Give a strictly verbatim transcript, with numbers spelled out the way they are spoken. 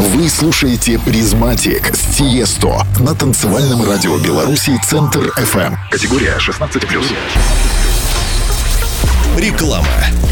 Вы слушаете «Призматик» с Тиесто на танцевальном радио Беларуси Центр эф эм. Категория шестнадцать плюс. Реклама.